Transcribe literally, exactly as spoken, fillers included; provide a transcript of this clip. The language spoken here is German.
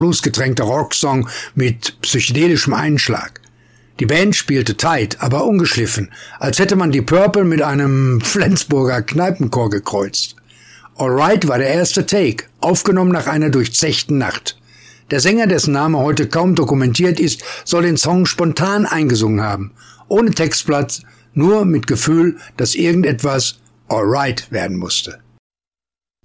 bluesgetränkter Rocksong mit psychedelischem Einschlag. Die Band spielte tight, aber ungeschliffen, als hätte man die Purple mit einem Flensburger Kneipenchor gekreuzt. Alright war der erste Take, aufgenommen nach einer durchzechten Nacht. Der Sänger, dessen Name heute kaum dokumentiert ist, soll den Song spontan eingesungen haben, ohne Textblatt, nur mit Gefühl, dass irgendetwas alright werden musste.